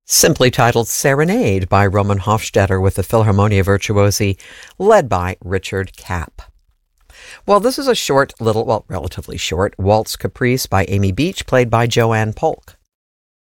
simply titled Serenade by Roman Hofstetter with the Philharmonia Virtuosi, led by Richard Kapp. Well, this is a relatively short, waltz caprice by Amy Beach, played by Joanne Polk.